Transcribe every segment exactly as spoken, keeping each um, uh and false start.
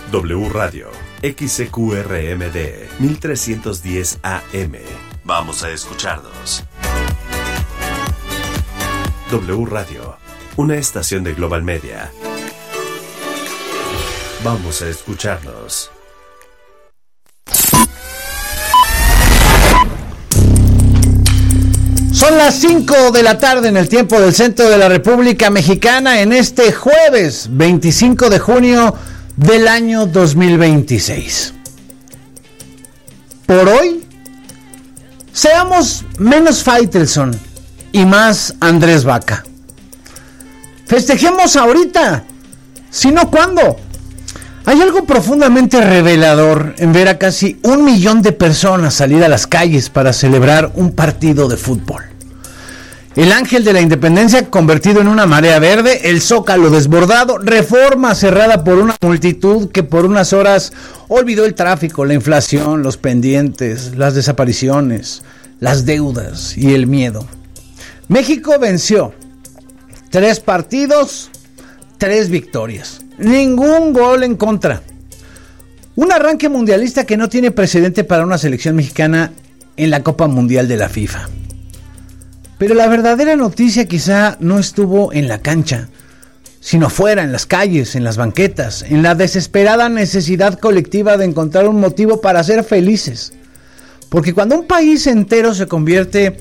W Radio, X C Q R M D, mil trescientos diez A M. Vamos a escucharnos. W Radio, una estación de Global Media. Vamos a escucharnos. Son las cinco de la tarde en el tiempo del centro de la República Mexicana en este jueves veinticinco de junio del año dos mil veintiséis. Por hoy, seamos menos Faitelson y más Andrés Vaca. Festejemos ahorita, si no, ¿cuándo? Hay algo profundamente revelador en ver a casi un millón de personas salir a las calles para celebrar un partido de fútbol. El ángel de la independencia convertido en una marea verde, el Zócalo desbordado, Reforma cerrada por una multitud que por unas horas olvidó el tráfico, la inflación, los pendientes, las desapariciones, las deudas y el miedo. México venció. Tres partidos, tres victorias. Ningún gol en contra. Un arranque mundialista que no tiene precedente para una selección mexicana en la Copa Mundial de la FIFA. Pero la verdadera noticia quizá no estuvo en la cancha, sino fuera, en las calles, en las banquetas, en la desesperada necesidad colectiva de encontrar un motivo para ser felices. Porque cuando un país entero se convierte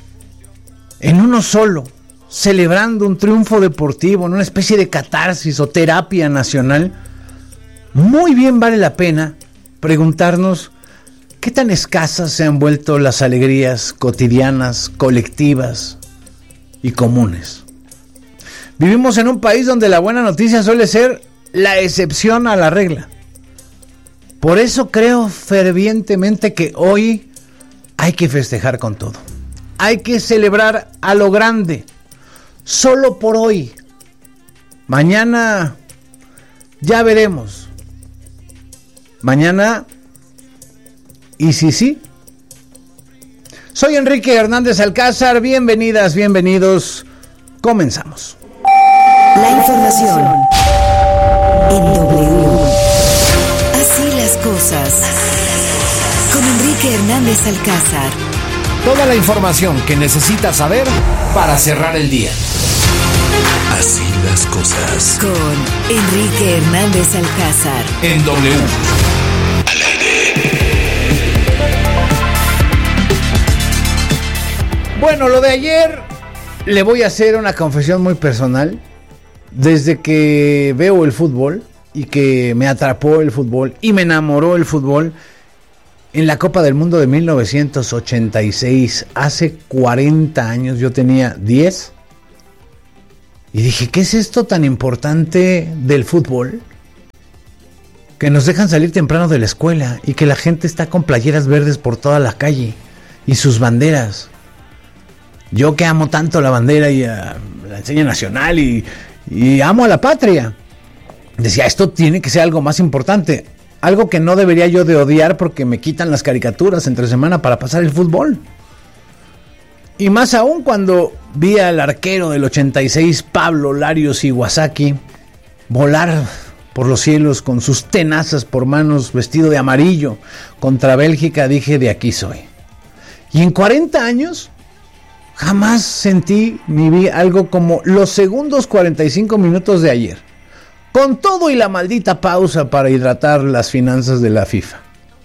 en uno solo, celebrando un triunfo deportivo, en una especie de catarsis o terapia nacional, muy bien vale la pena preguntarnos qué tan escasas se han vuelto las alegrías cotidianas, colectivas y comunes. Vivimos en un país donde la buena noticia suele ser la excepción a la regla. Por eso creo fervientemente que hoy hay que festejar con todo. Hay que celebrar a lo grande. Solo por hoy. Mañana ya veremos. Mañana, y sí, sí. Soy Enrique Hernández Alcázar. Bienvenidas, bienvenidos. Comenzamos. La información en W. Así las cosas. Con Enrique Hernández Alcázar. Toda la información que necesitas saber para cerrar el día. Así las cosas. Con Enrique Hernández Alcázar. En W. Al aire. Bueno, lo de ayer, le voy a hacer una confesión muy personal. Desde que veo el fútbol y que me atrapó el fútbol y me enamoró el fútbol, en la Copa del Mundo de mil novecientos ochenta y seis, hace cuarenta años, yo tenía diez, y dije, ¿qué es esto tan importante del fútbol? Que nos dejan salir temprano de la escuela y que la gente está con playeras verdes por toda la calle y sus banderas. Yo que amo tanto la bandera y uh, la enseña nacional y, y amo a la patria, decía, esto tiene que ser algo más importante. Algo que no debería yo de odiar porque me quitan las caricaturas entre semana para pasar el fútbol. Y más aún cuando vi al arquero del ochenta y seis, Pablo Larios Iwasaki, volar por los cielos con sus tenazas por manos, vestido de amarillo, contra Bélgica, dije, de aquí soy. Y en cuarenta años, jamás sentí ni vi algo como los segundos cuarenta y cinco minutos de ayer. Con todo y la maldita pausa para hidratar las finanzas de la FIFA.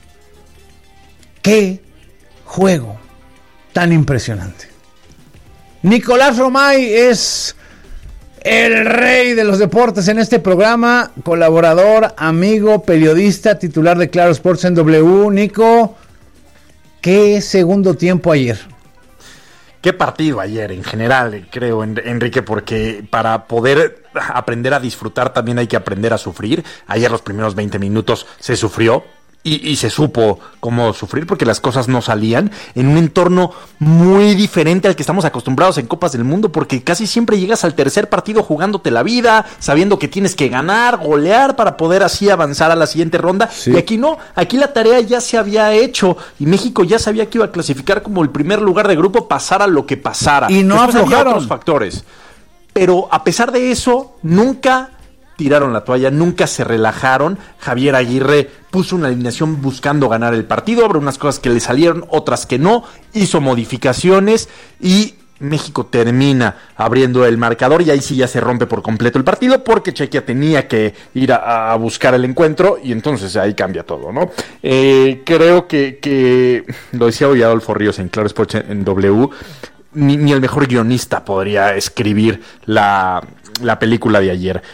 ¡Qué juego tan impresionante! Nicolás Romay es el rey de los deportes en este programa, colaborador, amigo, periodista, titular de Claro Sports en W. Nico, ¿qué segundo tiempo ayer? Qué partido ayer en general, creo, Enrique, porque para poder aprender a disfrutar también hay que aprender a sufrir. Ayer los primeros veinte minutos se sufrió y, y se supo cómo sufrir porque las cosas no salían en un entorno muy diferente al que estamos acostumbrados en Copas del Mundo, porque casi siempre llegas al tercer partido jugándote la vida, sabiendo que tienes que ganar, golear para poder así avanzar a la siguiente ronda. Sí. Y aquí no, aquí la tarea ya se había hecho y México ya sabía que iba a clasificar como el primer lugar de grupo, pasara lo que pasara. Y no Después aflojaron. había otros factores. Pero a pesar de eso, nunca tiraron la toalla, nunca se relajaron. Javier Aguirre puso una alineación buscando ganar el partido, habrá unas cosas que le salieron, otras que no, hizo modificaciones y México termina abriendo el marcador y ahí sí ya se rompe por completo el partido porque Chequia tenía que ir a, a buscar el encuentro y entonces ahí cambia todo, ¿no? Eh, creo que, que, lo decía hoy Adolfo Ríos en Claro Sports en W, ni, ni el mejor guionista podría escribir la, la película de ayer,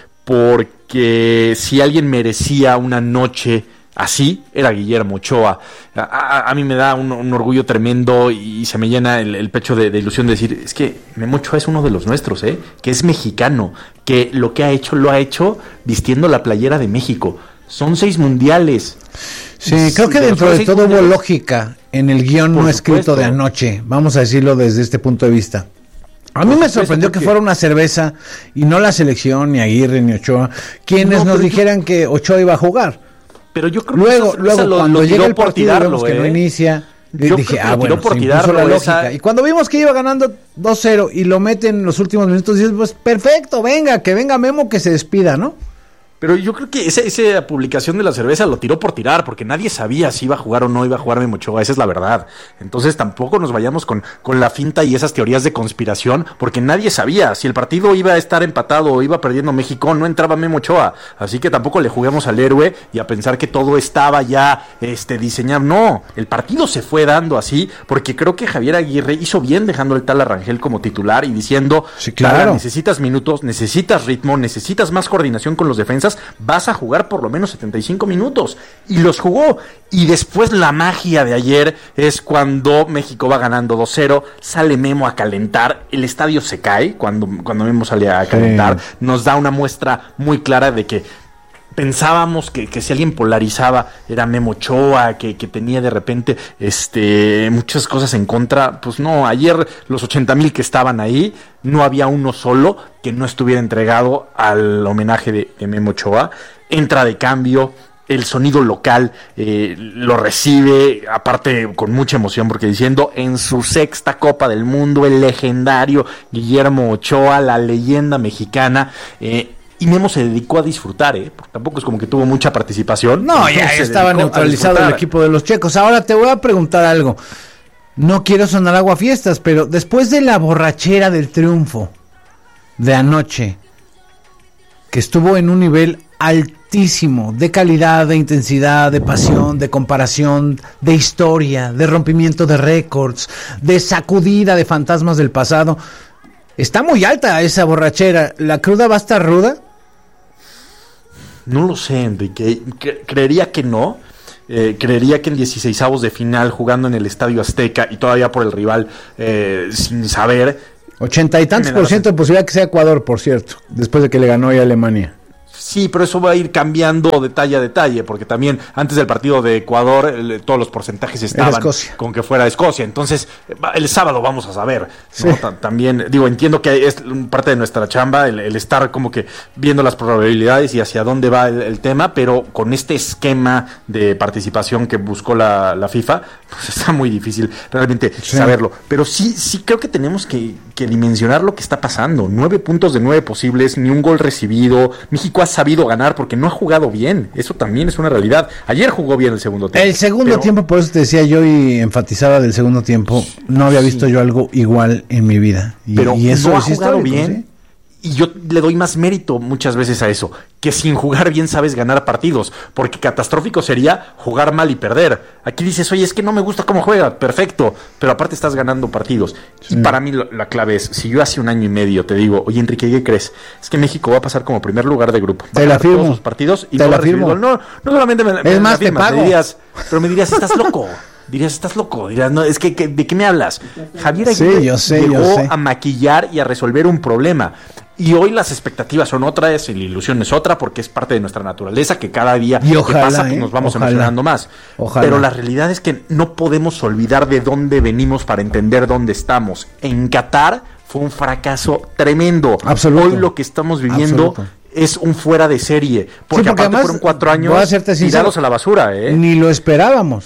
porque si alguien merecía una noche así, era Guillermo Ochoa. A, a, a mí me da un, un orgullo tremendo y se me llena el, el pecho de, de ilusión de decir, es que Memo Ochoa es uno de los nuestros, ¿eh? Que es mexicano, que lo que ha hecho, lo ha hecho vistiendo la playera de México. Son seis mundiales. Sí, creo que dentro de todo hubo lógica en el guión no escrito de anoche, vamos a decirlo desde este punto de vista. A mí me sorprendió que fuera una cerveza y no la selección, ni Aguirre, ni Ochoa, quienes nos dijeran que Ochoa iba a jugar. Pero yo creo luego, que luego lo, cuando lo llega el por partido tirarlo, vemos que ¿eh? no inicia, yo dije, ah, bueno, por se tirarlo, impuso la lógica. esa... Y cuando vimos que iba ganando dos cero y lo meten en los últimos minutos, dices, pues perfecto, venga, que venga Memo, que se despida, ¿no? Pero yo creo que esa, esa publicación de la cerveza lo tiró por tirar, porque nadie sabía si iba a jugar o no iba a jugar Memo Ochoa, esa es la verdad. Entonces tampoco nos vayamos con, con la finta y esas teorías de conspiración, porque nadie sabía si el partido iba a estar empatado o iba perdiendo México, no entraba Memo Ochoa. Así que tampoco le juguemos al héroe y a pensar que todo estaba ya este, diseñado. No, el partido se fue dando así, porque creo que Javier Aguirre hizo bien dejando el tal a Rangel como titular y diciendo, sí, claro, Tala, necesitas minutos, necesitas ritmo, necesitas más coordinación con los defensas, vas a jugar por lo menos setenta y cinco minutos, y los jugó, y después la magia de ayer es cuando México va ganando dos cero, sale Memo a calentar, el estadio se cae cuando, cuando Memo sale a calentar, sí. Nos da una muestra muy clara de que pensábamos que, que si alguien polarizaba era Memo Ochoa, que, que tenía de repente este muchas cosas en contra. Pues no, ayer los ochenta mil que estaban ahí, no había uno solo que no estuviera entregado al homenaje de, de Memo Ochoa. Entra de cambio, el sonido local eh, lo recibe, aparte con mucha emoción, porque diciendo en su sexta Copa del Mundo, el legendario Guillermo Ochoa, la leyenda mexicana, eh, y Memo se dedicó a disfrutar, ¿eh? Porque tampoco es como que tuvo mucha participación. No, ya estaba neutralizado el equipo de los checos. Ahora te voy a preguntar algo. No quiero sonar aguafiestas, pero después de la borrachera del triunfo de anoche, que estuvo en un nivel altísimo, de calidad, de intensidad, de pasión, de comparación, de historia, de rompimiento de récords, de sacudida de fantasmas del pasado, está muy alta esa borrachera. ¿La cruda va a estar ruda? No lo sé, Enrique. Cre- creería que no. Eh, creería que en dieciseisavos de final, jugando en el Estadio Azteca y todavía por el rival, eh, sin saber. Ochenta y tantos por ciento de posibilidad que sea Ecuador, por cierto, después de que le ganó ya a Alemania. Sí, pero eso va a ir cambiando detalle a detalle, porque también antes del partido de Ecuador el, todos los porcentajes estaban con que fuera Escocia. Entonces, el sábado vamos a saber, sí. ¿no? T- también, digo, entiendo que es parte de nuestra chamba el, el estar como que viendo las probabilidades y hacia dónde va el, el tema, pero con este esquema de participación que buscó la, la FIFA, pues está muy difícil realmente sí. saberlo. Pero sí, sí creo que tenemos que, que dimensionar lo que está pasando. Nueve puntos de nueve posibles, ni un gol recibido. México ha sabido ganar porque no ha jugado bien, eso también es una realidad. Ayer jugó bien el segundo tiempo. El segundo pero... tiempo, por eso te decía yo y enfatizaba del segundo tiempo, no había visto sí. yo algo igual en mi vida. Y, pero y eso no ha es jugado bien. ¿sí? Y yo le doy más mérito muchas veces a eso, que sin jugar bien sabes ganar partidos, porque catastrófico sería jugar mal y perder. Aquí dices, oye, es que no me gusta cómo juega, perfecto, pero aparte estás ganando partidos. Sí. Y para mí lo, la clave es, si yo hace un año y medio te digo, oye, Enrique, ¿qué crees? Es que México va a pasar como primer lugar de grupo. Va te la firmo. Todos los partidos y te no la firmo. No, no solamente me, es me más, la firmas, te pago. Me dirías, pero me dirías, estás loco. Dirías, estás loco. Dirías, no, es que, que ¿de qué me hablas? Javier Aguirre sí, yo sé, llegó yo sé. a maquillar y a resolver un problema. Y hoy las expectativas son otras y la ilusión es otra, porque es parte de nuestra naturaleza que cada día y ojalá, que pasa pues, ¿eh? nos vamos ojalá. emocionando más. Ojalá. Pero la realidad es que no podemos olvidar de dónde venimos para entender dónde estamos. En Qatar fue un fracaso tremendo. Absoluto. Hoy lo que estamos viviendo Absoluto. es un fuera de serie. Porque, sí, porque aparte fueron cuatro años tirados a la basura. ¿eh? Ni lo esperábamos.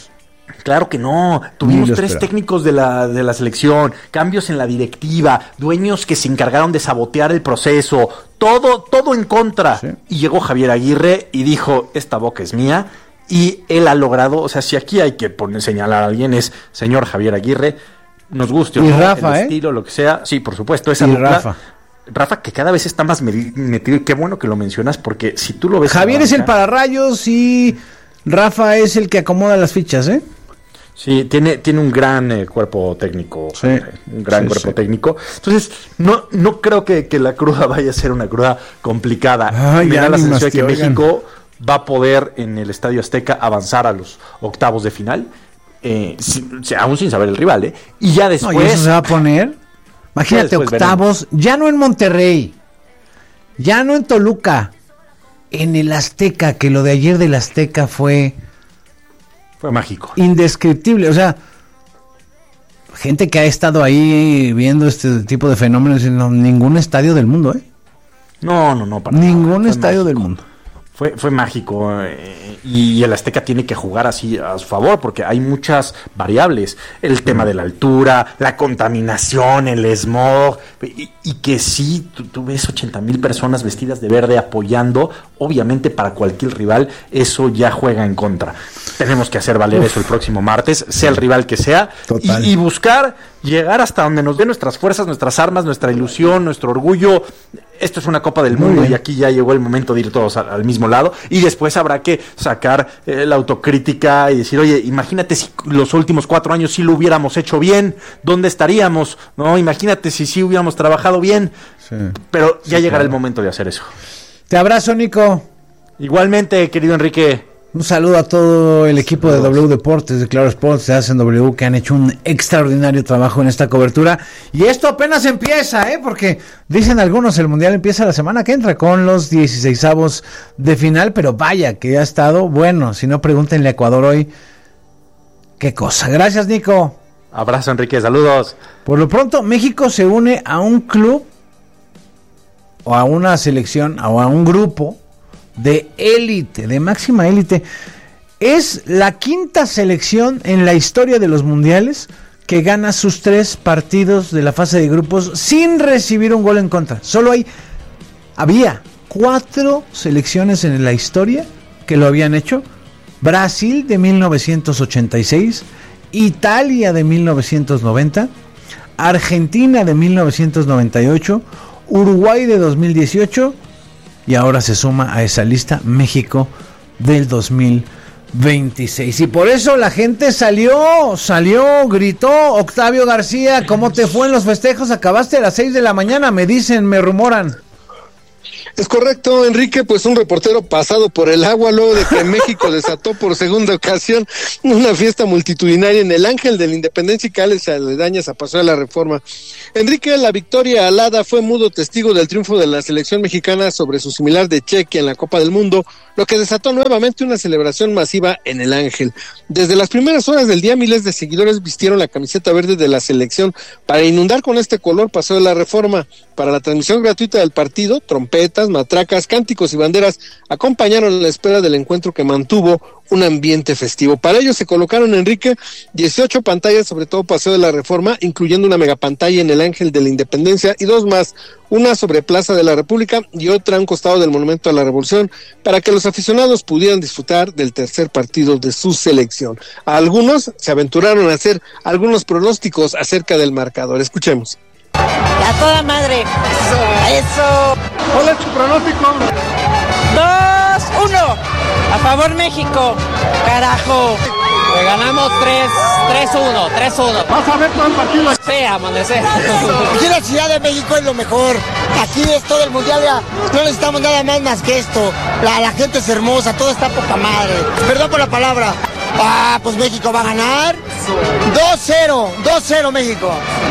Claro que no. Tuvimos Ni lo tres esperaba. técnicos de la, de la selección, cambios en la directiva, dueños que se encargaron de sabotear el proceso, todo, todo en contra. Sí. Y llegó Javier Aguirre y dijo, esta boca es mía. Y él ha logrado, o sea, si aquí hay que poner, señalar a alguien, es señor Javier Aguirre, nos guste o Y no, Rafa, el ¿eh? estilo, lo que sea. Sí, por supuesto, esa Y dupla. Rafa. Rafa, que cada vez está más metido, y qué bueno que lo mencionas, porque si tú lo ves... Javier es el banca, pararrayos y Rafa es el que acomoda las fichas, ¿eh? Sí, tiene, tiene un gran eh, cuerpo técnico, Sí, eh, un gran sí, cuerpo sí. técnico. Entonces, no, no creo que, que la cruda vaya a ser una cruda complicada. Ay, Me da la ánimas, sensación de que tío, oigan. México va a poder en el Estadio Azteca avanzar a los octavos de final, eh, sin- aún sin saber el rival, ¿eh? Y ya No, después... y eso se va a poner. Imagínate, después octavos, ya no en Monterrey, ya no en Toluca, en el Azteca, que lo de ayer del Azteca fue Fue mágico. indescriptible. O sea, gente que ha estado ahí viendo este tipo de fenómenos en no, ningún estadio del mundo, ¿eh? No, no, no. Para nada. Ningún Fue estadio mágico. del mundo. Fue, fue mágico eh, y el Azteca tiene que jugar así a su favor porque hay muchas variables. El tema de la altura, la contaminación, el smog y, y que sí, tú, tú ves ochenta mil personas vestidas de verde apoyando, obviamente para cualquier rival eso ya juega en contra. Tenemos que hacer valer Uf. eso el próximo martes, sea el rival que sea, Total. y, y buscar llegar hasta donde nos den nuestras fuerzas, nuestras armas, nuestra ilusión, nuestro orgullo. Esto es una Copa del Muy Mundo bien. y aquí ya llegó el momento de ir todos al, al mismo lado y después habrá que sacar eh, la autocrítica y decir, oye, imagínate si los últimos cuatro años sí lo hubiéramos hecho bien, ¿dónde estaríamos? No, imagínate si sí hubiéramos trabajado bien, Sí. pero ya Sí, llegará claro. el momento de hacer eso. Te abrazo, Nico. Igualmente, querido Enrique. Un saludo a todo el equipo de W Deportes, de Claro Sports, de Hacen W, que han hecho un extraordinario trabajo en esta cobertura. Y esto apenas empieza, ¿eh? Porque dicen algunos, el Mundial empieza la semana que entra con los dieciseisavos de final, pero vaya, que ha estado bueno. Si no, pregúntenle a Ecuador hoy qué cosa. Gracias, Nico. Abrazo, Enrique, saludos. Por lo pronto, México se une a un club o a una selección o a un grupo de élite, de máxima élite. Es la quinta selección en la historia de los mundiales que gana sus tres partidos de la fase de grupos sin recibir un gol en contra. Solo hay, había cuatro selecciones en la historia que lo habían hecho. Brasil de mil novecientos ochenta y seis, Italia de mil novecientos noventa, Argentina de mil novecientos noventa y ocho, Uruguay de dos mil dieciocho y ahora se suma a esa lista México del dos mil veintiséis. Y por eso la gente salió, salió, gritó. Octavio García, ¿cómo te fue en los festejos? Acabaste a las seis de la mañana, me dicen, me rumoran. Es correcto, Enrique, pues un reportero pasado por el agua luego de que México desató por segunda ocasión una fiesta multitudinaria en el Ángel de la Independencia y calles aledañas a Paseo de la Reforma. Enrique, la victoria alada fue mudo testigo del triunfo de la selección mexicana sobre su similar de Chequia en la Copa del Mundo, lo que desató nuevamente una celebración masiva en el Ángel. Desde las primeras horas del día, miles de seguidores vistieron la camiseta verde de la selección para inundar con este color Paseo de la Reforma. Para la transmisión gratuita del partido, trompetas, matracas, cánticos y banderas acompañaron la espera del encuentro que mantuvo un ambiente festivo. Para ello se colocaron, Enrique, dieciocho pantallas sobre todo Paseo de la Reforma, incluyendo una megapantalla en el Ángel de la Independencia y dos más, una sobre Plaza de la República y otra a un costado del Monumento a la Revolución, para que los aficionados pudieran disfrutar del tercer partido de su selección. A algunos se aventuraron a hacer algunos pronósticos acerca del marcador. Escuchemos. A toda madre. Eso. Eso. ¿Cuál es tu pronóstico? dos uno. A favor México. Carajo. Le ganamos tres uno. tres uno. ¿Vas a ver todo el partido? Sí, amanecer. Aquí la Ciudad de México es lo mejor. Aquí es todo el mundial. Ya. No necesitamos nada más más que esto. La, la gente es hermosa, todo está poca madre. Perdón por la palabra. Ah, pues México va a ganar. dos cero. dos cero México.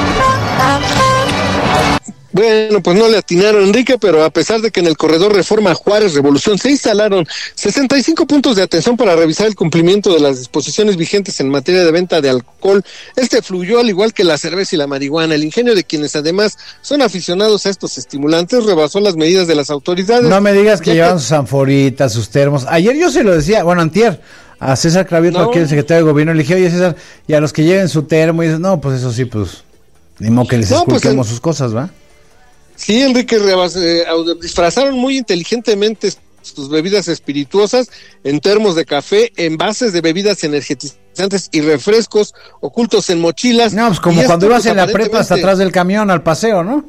Bueno, pues no le atinaron, Enrique, pero a pesar de que en el corredor Reforma Juárez Revolución se instalaron sesenta y cinco puntos de atención para revisar el cumplimiento de las disposiciones vigentes en materia de venta de alcohol, este fluyó al igual que la cerveza y la marihuana. El ingenio de quienes además son aficionados a estos estimulantes rebasó las medidas de las autoridades. No me digas que llevan sus anforitas, sus termos. Ayer yo se lo decía, bueno, antier, a César Cravioto, No. aquí el secretario de gobierno, le dije, oye César, y a los que lleven su termo, y dices, no, pues eso sí, pues, ni modo que les No, pues, esculquemos en- sus cosas, ¿va? Sí, Enrique, rebas- eh, au- disfrazaron muy inteligentemente sus bebidas espirituosas en termos de café, envases de bebidas energizantes y refrescos ocultos en mochilas. No, pues Y como esto, cuando ibas pues, en la prepa hasta aparentemente- atrás del camión al paseo, ¿no?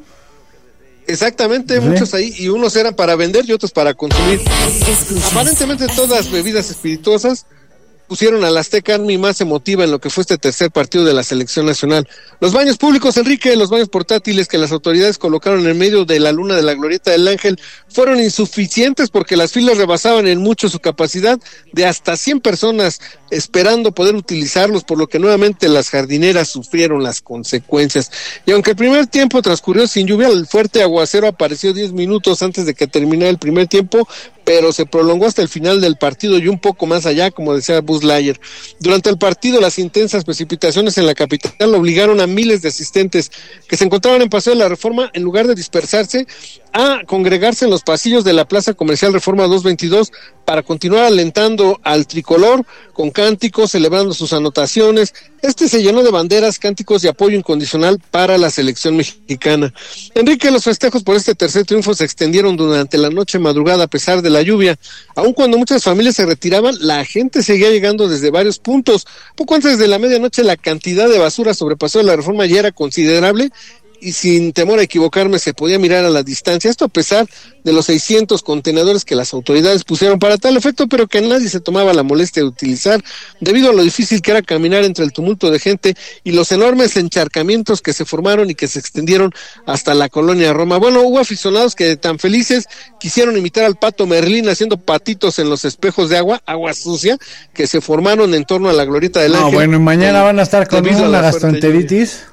Exactamente, Sí. muchos ahí, y unos eran para vender y otros para consumir. Escuchas. Aparentemente todas bebidas espirituosas pusieron al Azteca Army más emotiva en lo que fue este tercer partido de la selección nacional. Los baños públicos, Enrique, los baños portátiles que las autoridades colocaron en medio de la luna de la Glorieta del Ángel fueron insuficientes porque las filas rebasaban en mucho su capacidad de hasta cien personas esperando poder utilizarlos, por lo que nuevamente las jardineras sufrieron las consecuencias. Y aunque el primer tiempo transcurrió sin lluvia, el fuerte aguacero apareció diez minutos antes de que terminara el primer tiempo, pero se prolongó hasta el final del partido y un poco más allá, como decía Buzz Lightyear. Durante el partido, las intensas precipitaciones en la capital obligaron a miles de asistentes que se encontraban en Paseo de la Reforma, en lugar de dispersarse, a congregarse en los pasillos de la Plaza Comercial Reforma doscientos veintidós para continuar alentando al tricolor con cánticos, celebrando sus anotaciones. Este se llenó de banderas, cánticos y apoyo incondicional para la selección mexicana. Enrique, los festejos por este tercer triunfo se extendieron durante la noche madrugada a pesar de la lluvia. Aun cuando muchas familias se retiraban, la gente seguía llegando desde varios puntos. Poco antes de la medianoche, la cantidad de basura sobre Paseo de la Reforma ya era considerable, y sin temor a equivocarme se podía mirar a la distancia, esto a pesar de los seiscientos contenedores que las autoridades pusieron para tal efecto, pero que nadie se tomaba la molestia de utilizar, debido a lo difícil que era caminar entre el tumulto de gente y los enormes encharcamientos que se formaron y que se extendieron hasta la colonia Roma. Bueno, hubo aficionados que tan felices quisieron imitar al Pato Merlín haciendo patitos en los espejos de agua, agua sucia, que se formaron en torno a la Glorieta del No, Ángel. bueno, y mañana Eh, van a estar con debido a una la fuerte lluvia. gastroenteritis.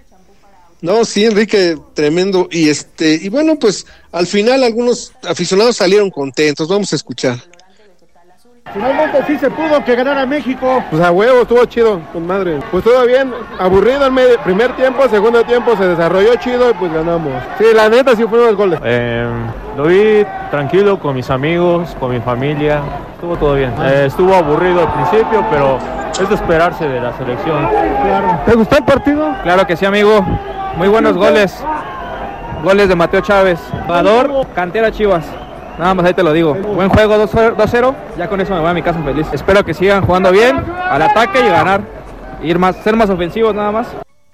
No, sí, Enrique, tremendo. Y este, y bueno, pues al final algunos aficionados salieron contentos. Vamos a escuchar. Finalmente sí se pudo que ganara México. Pues a huevo, estuvo chido, con madre. Pues todo bien, aburrido el medio, primer tiempo, segundo tiempo se desarrolló chido y pues ganamos. Sí, la neta sí fueron los goles. Eh, lo vi tranquilo con mis amigos, con mi familia, estuvo todo bien. Eh, estuvo aburrido al principio, pero es de esperarse de la selección. Claro. ¿Te gustó el partido? Claro que sí, amigo. Muy buenos goles. Goles de Mateo Chávez. Jugador, cantera Chivas. Nada más ahí te lo digo. Buen juego, dos cero. Ya con eso me voy a mi casa feliz. Espero que sigan jugando bien, al ataque y ganar. Ir más, ser más ofensivos nada más.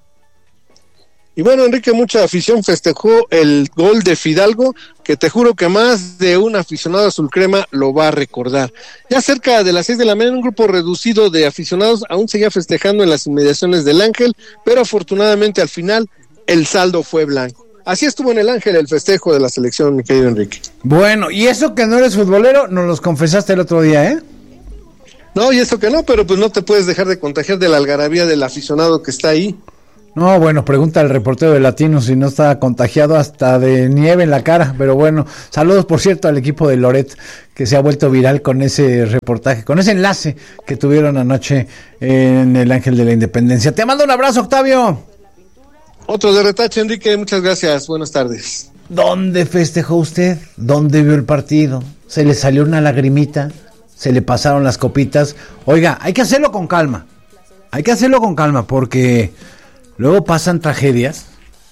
Y bueno, Enrique, mucha afición festejó el gol de Fidalgo, que te juro que más de un aficionado azul crema lo va a recordar. Ya cerca de las seis de la mañana, un grupo reducido de aficionados aún seguía festejando en las inmediaciones del Ángel, pero afortunadamente al final el saldo fue blanco. Así estuvo en el Ángel el festejo de la selección, mi querido Enrique. Bueno, y eso que no eres futbolero, nos los confesaste el otro día, ¿eh? No, y eso que no, pero pues no te puedes dejar de contagiar de la algarabía del aficionado que está ahí. No, bueno, pregunta al reportero de Latino si no está contagiado hasta de nieve en la cara, pero bueno, saludos por cierto al equipo de Loret, que se ha vuelto viral con ese reportaje, con ese enlace que tuvieron anoche en el Ángel de la Independencia. Te mando un abrazo, Octavio. Otro de retache, Enrique, muchas gracias, buenas tardes. ¿Dónde festejó usted? ¿Dónde vio el partido? ¿Se le salió una lagrimita? ¿Se le pasaron las copitas? Oiga, hay que hacerlo con calma, hay que hacerlo con calma porque luego pasan tragedias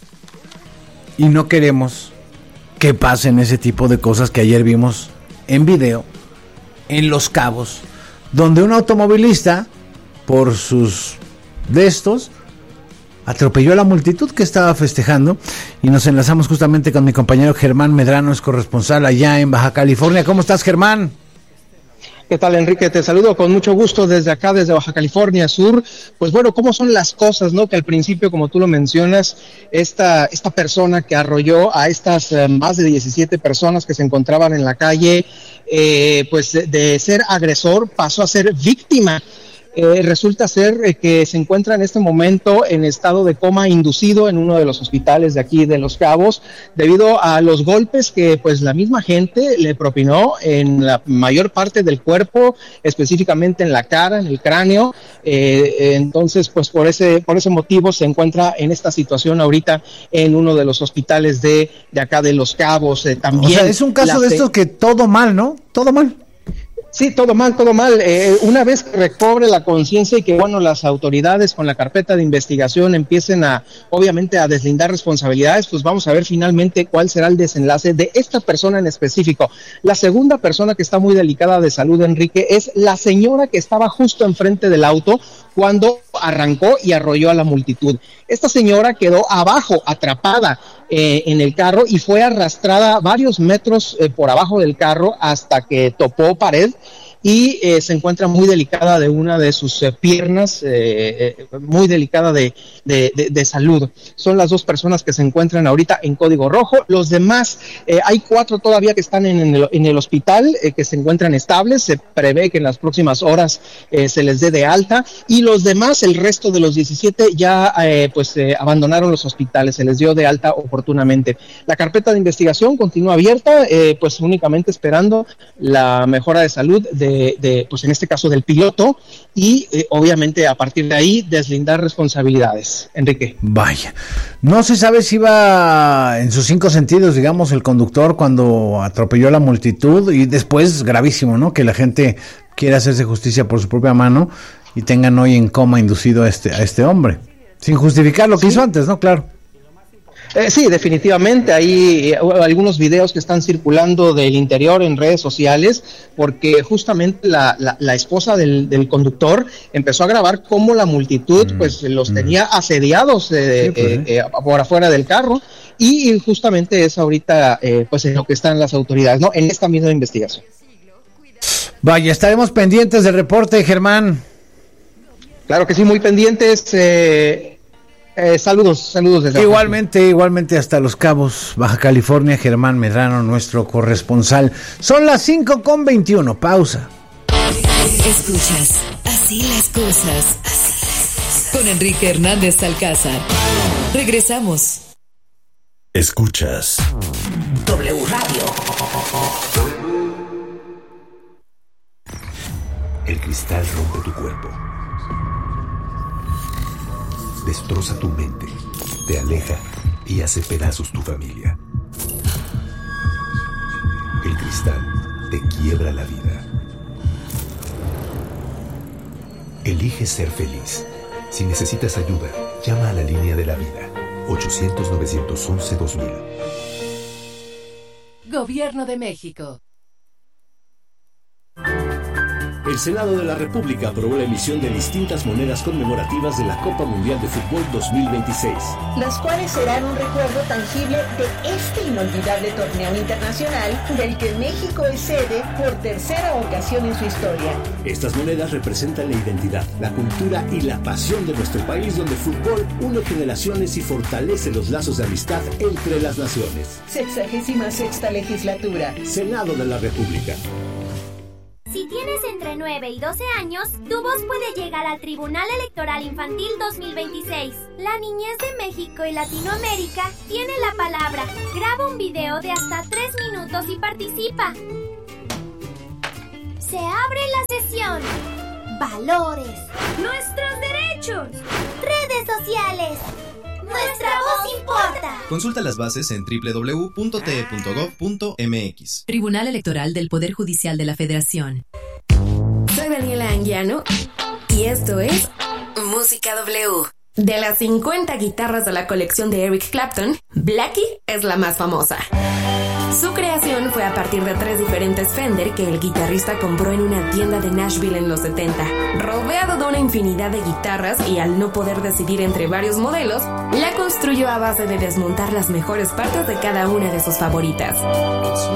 y no queremos que pasen ese tipo de cosas que ayer vimos en video en Los Cabos, donde un automovilista, por sus de estos, atropelló a la multitud que estaba festejando. Y nos enlazamos justamente con mi compañero Germán Medrano, es corresponsal allá en Baja California. ¿Cómo estás, Germán? ¿Qué tal, Enrique? Te saludo con mucho gusto desde acá, desde Baja California Sur. Pues bueno, ¿cómo son las cosas, no? Que al principio, como tú lo mencionas, esta, esta persona que arrolló a estas eh, más de diecisiete personas que se encontraban en la calle, eh, pues de, de ser agresor pasó a ser víctima. Eh, resulta ser eh, que se encuentra en este momento en estado de coma inducido en uno de los hospitales de aquí de Los Cabos debido a los golpes que pues la misma gente le propinó en la mayor parte del cuerpo, específicamente en la cara, en el cráneo. Eh, entonces pues por ese por ese motivo se encuentra en esta situación ahorita en uno de los hospitales de, de acá de Los Cabos. Eh, también o sea, es un caso de estos que todo mal, ¿no? Todo mal. Sí, todo mal, todo mal. Eh, una vez que recobre la conciencia y que, bueno, las autoridades con la carpeta de investigación empiecen a, obviamente, a deslindar responsabilidades, pues vamos a ver finalmente cuál será el desenlace de esta persona en específico. La segunda persona que está muy delicada de salud, Enrique, es la señora que estaba justo enfrente del auto cuando arrancó y arrolló a la multitud. Esta señora quedó abajo, atrapada eh, en el carro y fue arrastrada varios metros eh, por abajo del carro hasta que topó pared y eh, se encuentra muy delicada de una de sus eh, piernas, eh, eh, muy delicada de, de, de, de salud. Son las dos personas que se encuentran ahorita en código rojo. Los demás, eh, hay cuatro todavía que están en, en, el, en el hospital, eh, que se encuentran estables. Se prevé que en las próximas horas eh, se les dé de alta, y los demás, el resto de los diecisiete, ya eh, pues eh, abandonaron los hospitales, se les dio de alta oportunamente. La carpeta de investigación continúa abierta, eh, pues únicamente esperando la mejora de salud de De, de, pues en este caso del piloto, y eh, obviamente a partir de ahí deslindar responsabilidades. Enrique. Vaya, no se sabe si iba en sus cinco sentidos, digamos, el conductor cuando atropelló a la multitud, y después gravísimo, ¿no? Que la gente quiera hacerse justicia por su propia mano y tengan hoy en coma inducido a este, a este hombre, sin justificar lo que ¿Sí? hizo antes, ¿no? Claro. Eh, sí, definitivamente hay eh, algunos videos que están circulando del interior en redes sociales, porque justamente la, la, la esposa del, del conductor empezó a grabar cómo la multitud mm, pues los mm. tenía asediados eh, sí, pues, eh, eh, por afuera del carro, y justamente es ahorita eh, pues en lo que están las autoridades, ¿no? En esta misma investigación. Vaya, estaremos pendientes del reporte, Germán. Claro que sí, muy pendientes. Eh, Eh, saludos, saludos desde Igualmente, Baja. igualmente hasta Los Cabos, Baja California, Germán Medrano, nuestro corresponsal. Son las cinco con veintiuno, pausa. Escuchas Así las cosas, así las cosas, con Enrique Hernández Alcázar. Regresamos. Escuchas W Radio. El cristal rompe tu cuerpo, destroza tu mente, te aleja y hace pedazos tu familia. El cristal te quiebra la vida. Elige ser feliz. Si necesitas ayuda, llama a la línea de la vida. ochocientos, novecientos once, dos mil. Gobierno de México. El Senado de la República aprobó la emisión de distintas monedas conmemorativas de la Copa Mundial de Fútbol dos mil veintiséis. Las cuales serán un recuerdo tangible de este inolvidable torneo internacional del que México es sede por tercera ocasión en su historia. Estas monedas representan la identidad, la cultura y la pasión de nuestro país, donde el fútbol une generaciones y fortalece los lazos de amistad entre las naciones. Sexagésima sexta legislatura. Senado de la República. Si tienes entre nueve y doce años, tu voz puede llegar al Tribunal Electoral Infantil dos mil veintiséis. La niñez de México y Latinoamérica tiene la palabra. Graba un video de hasta tres minutos y participa. Se abre la sesión. Valores. Nuestros derechos. Redes sociales. Nuestra voz importa. Consulta las bases en doble u doble u doble u punto t e punto gov punto m x. Tribunal Electoral del Poder Judicial de la Federación. Soy Daniela Anguiano y esto es Música W. De las cincuenta guitarras de la colección de Eric Clapton, Blackie es la más famosa. Su creación fue a partir de tres diferentes Fender que el guitarrista compró en una tienda de Nashville en los setenta. Rodeado de una infinidad de guitarras y al no poder decidir entre varios modelos, la construyó a base de desmontar las mejores partes de cada una de sus favoritas.